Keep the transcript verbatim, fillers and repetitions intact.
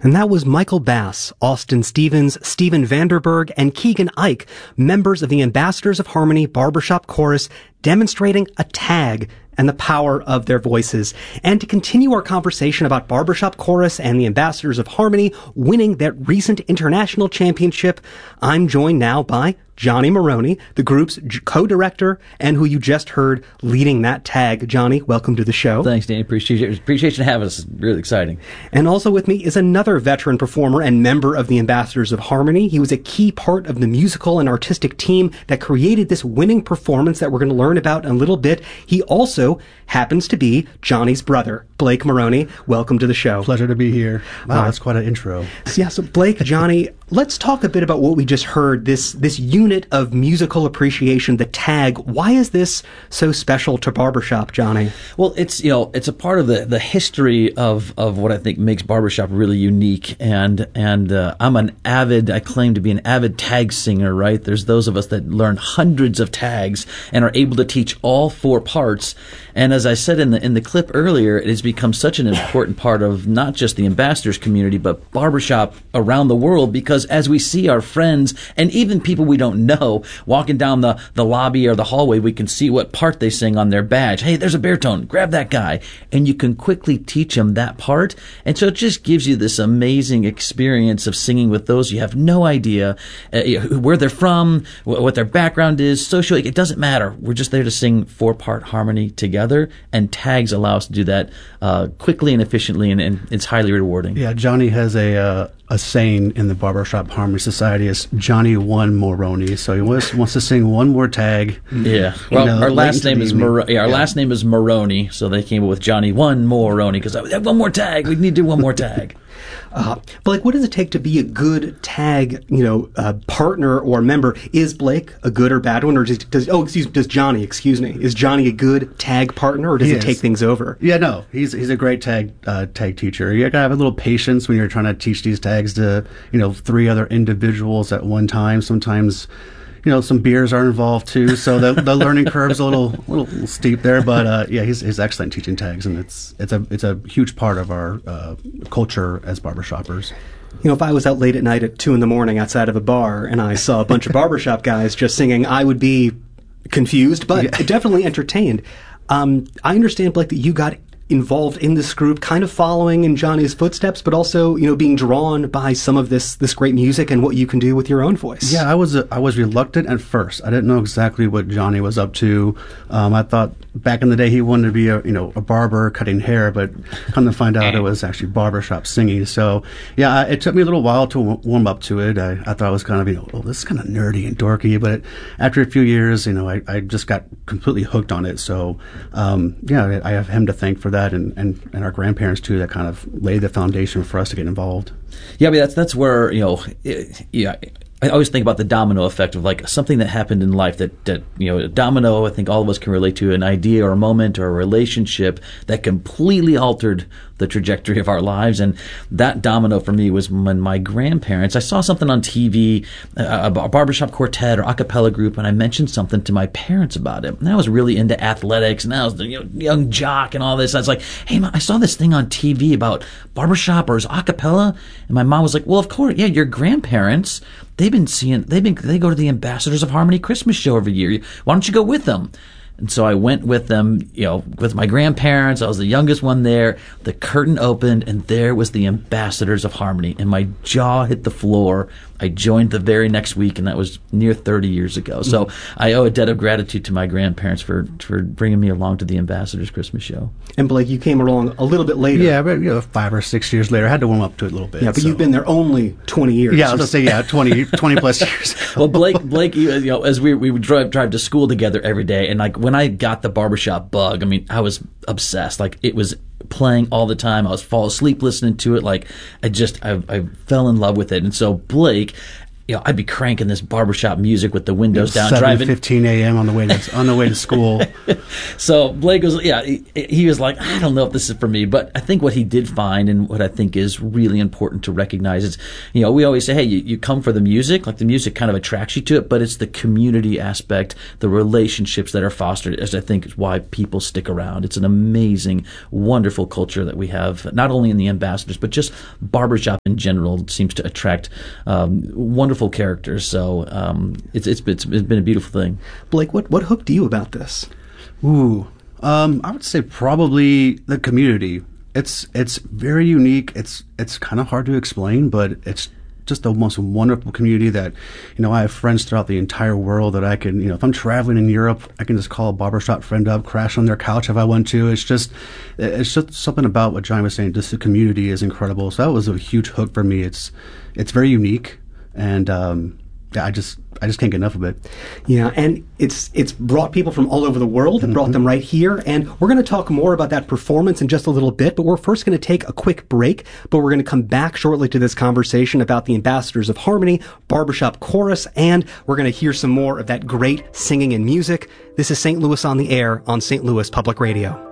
And that was Michael Bass, Austin Stevens, Steven Vanderberg, and Keegan Ike, members of the Ambassadors of Harmony Barbershop Chorus, demonstrating a tag and the power of their voices. And to continue our conversation about Barbershop Chorus and the Ambassadors of Harmony winning their recent international championship, I'm joined now by Johnny Maroney, the group's co-director, and who you just heard leading that tag. Johnny, welcome to the show. Thanks, Danny. Appreciate it. Appreciate you having us. It's really exciting. And also with me is another veteran performer and member of the Ambassadors of Harmony. He was a key part of the musical and artistic team that created this winning performance that we're going to learn about in a little bit. He also happens to be Johnny's brother, Blake Maroney. Welcome to the show. Pleasure to be here. Wow, uh, that's quite an intro. Yeah, so Blake, Johnny, let's talk a bit about what we just heard, this this unit of musical appreciation, the tag. Why is this so special to Barbershop, Johnny? Well, it's, you know, it's a part of the, the history of, of what I think makes Barbershop really unique. And, and uh, I'm an avid, I claim to be an avid tag singer, right? There's those of us that learn hundreds of tags and are able to teach all four parts. And as I said in the in the clip earlier, it has become such an important part of not just the ambassadors community, but barbershop around the world, because as we see our friends and even people we don't know walking down the, the lobby or the hallway, we can see what part they sing on their badge. Hey, there's a baritone. Grab that guy. And you can quickly teach them that part. And so it just gives you this amazing experience of singing with those you have no idea uh, where they're from, what their background is, socially. It doesn't matter. We're just there to sing four-part harmony together. And tags allow us to do that uh, quickly and efficiently, and, and it's highly rewarding. Yeah, Johnny has a uh, a saying in the Barbershop Harmony Society is Johnny one Maroney. So he wants, wants to sing one more tag. Yeah. Well, you know, our last name is Mar- yeah, our yeah. last name is Maroney, so they came up with Johnny one Maroney because one more tag. We need to do one more tag. Uh, Blake, what does it take to be a good tag, you know, uh, partner or member? Is Blake a good or bad one, or does, does oh, excuse, does Johnny, excuse me, is Johnny a good tag partner, or does he it is. take things over? Yeah, no, he's he's a great tag uh, tag teacher. You gotta have a little patience when you're trying to teach these tags to, you know, three other individuals at one time. Sometimes, you know, some beers are involved too, so the, the learning curve's a little, little, little steep there. But uh, yeah, he's, he's excellent teaching tags, and it's it's a it's a huge part of our uh, culture as barbershoppers. You know, if I was out late at night at two in the morning outside of a bar and I saw a bunch of barbershop guys just singing, I would be confused, but yeah. definitely entertained. Um, I understand, Blake, that you got involved in this group, kind of following in Johnny's footsteps, but also, you know, being drawn by some of this this great music and what you can do with your own voice. Yeah, I was uh, I was reluctant at first. I didn't know exactly what Johnny was up to. Um, I thought back in the day he wanted to be a you know a barber cutting hair, but come to find out it was actually barbershop singing. So yeah, it took me a little while to w- warm up to it. I, I thought it was kind of you know oh, this is kind of nerdy and dorky, but after a few years, you know, I, I just got completely hooked on it. So um, yeah, I have him to thank for that, and, and, and our grandparents too, that kind of laid the foundation for us to get involved. Yeah, I mean, that's that's where, you know, it, yeah, I always think about the domino effect of like something that happened in life that, that, you know, a domino, I think all of us can relate to, an idea or a moment or a relationship that completely altered the trajectory of our lives. And that domino for me was when my grandparents, I saw something on T V, a, a barbershop quartet or a cappella group, and I mentioned something to my parents about it. And I was really into athletics, and I was the you know, young jock and all this. I was like, hey, Mom, I saw this thing on T V about barbershop or a cappella. And my mom was like, well, of course, yeah, your grandparents, they've been seeing, they've been, they go to the Ambassadors of Harmony Christmas show every year. Why don't you go with them? And so I went with them, you know, with my grandparents. I was the youngest one there. The curtain opened, and there was the Ambassadors of Harmony, and my jaw hit the floor. I joined the very next week, and that was near thirty years ago. So mm-hmm. I owe a debt of gratitude to my grandparents for, for bringing me along to the Ambassadors Christmas show. And Blake, you came along a little bit later. Yeah, but you know, five or six years later. I had to warm up to it a little bit. Yeah, but so. you've been there only twenty years. Yeah, I was going to say, yeah, twenty, twenty plus years. Well, Blake, Blake, you know, as we we would drive drive to school together every day, and like when I got the barbershop bug, I mean, I was obsessed. Like it was playing all the time. I was fall asleep listening to it. Like I just I, I fell in love with it. And so Blake, you know, I'd be cranking this barbershop music with the windows down, driving seven fifteen a.m. on the way to on the way to school. So Blake was, yeah, he, he was like, I don't know if this is for me, but I think what he did find, and what I think is really important to recognize is, you know, we always say, hey, you, you come for the music, like the music kind of attracts you to it, but it's the community aspect, the relationships that are fostered, as I think is why people stick around. It's an amazing, wonderful culture that we have, not only in the Ambassadors, but just barbershop in general seems to attract um, wonderful characters. So um, it's, it's it's it's been a beautiful thing. Blake, what what hooked you about this? Ooh, um, I would say probably the community. It's it's very unique. It's it's kind of hard to explain, but it's just the most wonderful community that, you know, I have friends throughout the entire world that I can, you know, if I'm traveling in Europe, I can just call a barbershop friend up, crash on their couch if I want to. It's just, it's just something about what Johnny was saying. Just the community is incredible. So that was a huge hook for me. It's, it's very unique. And, um, yeah, I just, I just can't get enough of it. Yeah, and it's it's brought people from all over the world and mm-hmm. brought them right here. And we're going to talk more about that performance in just a little bit, but we're first going to take a quick break. But we're going to come back shortly to this conversation about the Ambassadors of Harmony, Barbershop Chorus, and we're going to hear some more of that great singing and music. This is Saint Louis on the Air on Saint Louis Public Radio.